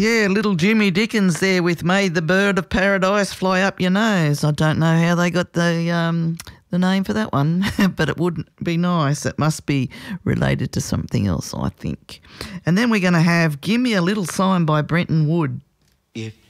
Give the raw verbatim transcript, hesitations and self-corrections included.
Yeah, little Jimmy Dickens there with "May the Bird of Paradise Fly Up Your Nose." I don't know how they got the um, the name for that one, but it would be nice. It must be related to something else, I think. And then we're going to have "Give Me a Little Sign" by Brenton Wood. If